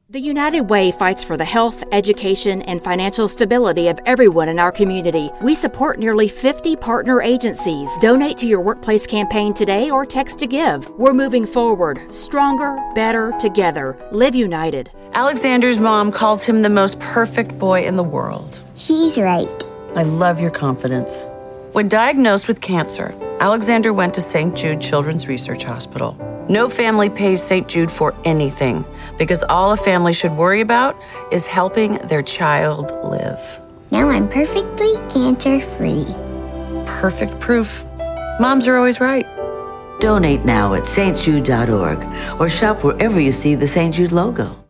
The United Way fights for the health, education, and financial stability of everyone in our community. We support nearly 50 partner agencies. Donate to your workplace campaign today or text to give. We're moving forward, stronger, better, together. Live united. Alexander's mom calls him the most perfect boy in the world. She's right. I love your confidence. When diagnosed with cancer, Alexander went to St. Jude Children's Research Hospital. No family pays St. Jude for anything because all a family should worry about is helping their child live. Now I'm perfectly cancer-free. Perfect proof. Moms are always right. Donate now at stjude.org or shop wherever you see the St. Jude logo.